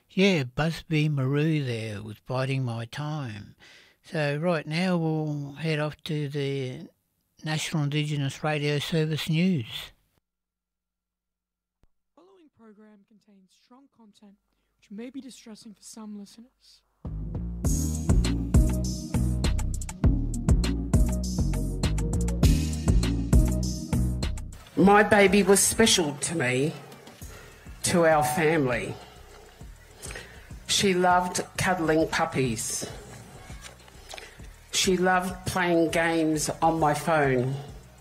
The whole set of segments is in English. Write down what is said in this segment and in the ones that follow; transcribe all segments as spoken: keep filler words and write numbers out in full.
Yeah, Busby Maru there was biding my time. So right now we'll head off to the National Indigenous Radio Service News. The following program contains strong content which may be distressing for some listeners. My baby was special to me, to our family. She loved cuddling puppies. She loved playing games on my phone.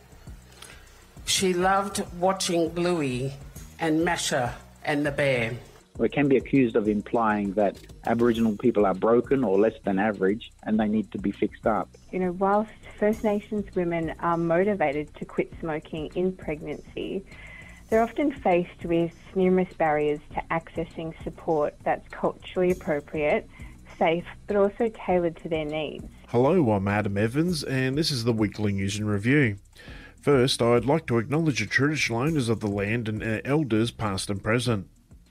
She loved watching Bluey and Masha and the Bear. We can be accused of implying that Aboriginal people are broken or less than average and they need to be fixed up. You know, whilst First Nations women are motivated to quit smoking in pregnancy, they're often faced with numerous barriers to accessing support that's culturally appropriate, safe, but also tailored to their needs. Hello, I'm Adam Evans, and this is the Weekly News and Review. First, I'd like to acknowledge the traditional owners of the land and our elders past and present.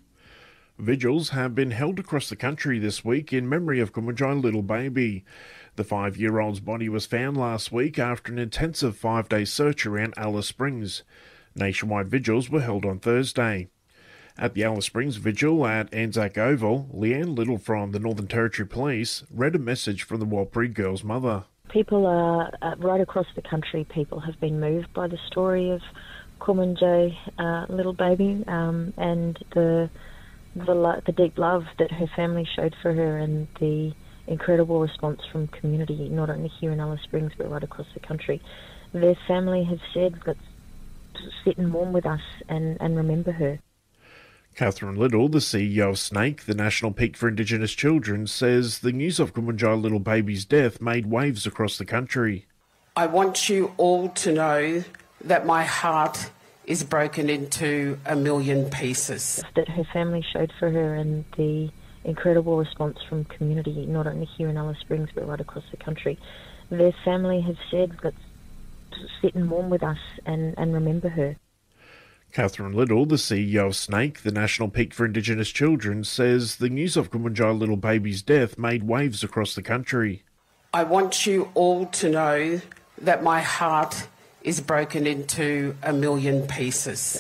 Vigils have been held across the country this week in memory of Kumanjai Little Baby. The five-year-old's body was found last week after an intensive five-day search around Alice Springs. Nationwide vigils were held on Thursday. At the Alice Springs Vigil at Anzac Oval, Leanne Little from the Northern Territory Police read a message from the Warlpiri girl's mother. People are, uh, right across the country, people have been moved by the story of Kumanjai uh, Little Baby um, and the, the lo- the deep love that her family showed for her and the incredible response from community, not only here in Alice Springs but right across the country. Their family have said, let's sit and mourn with us and, and remember her. Catherine Little, the C E O of SNAKE, the National Peak for Indigenous Children, says the news of Kumanjai Little Baby's death made waves across the country. I want you all to know that my heart is broken into a million pieces. That her family showed for her and the incredible response from community, not only here in Alice Springs but right across the country. Their family have said, let's sit and mourn with us and, and remember her. Catherine Little, the C E O of SNAKE, the National Peak for Indigenous Children, says the news of Kumanjai Little Baby's death made waves across the country. I want you all to know that my heart is broken into a million pieces.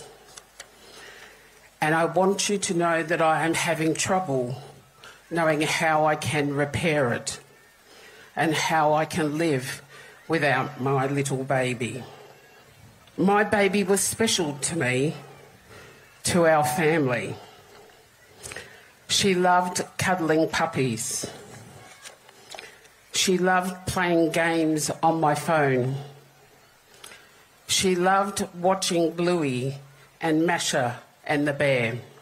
And I want you to know that I am having trouble knowing how I can repair it and how I can live without my little baby. My baby was special to me, to our family. She loved cuddling puppies. She loved playing games on my phone. She loved watching Bluey and Masha and the Bear.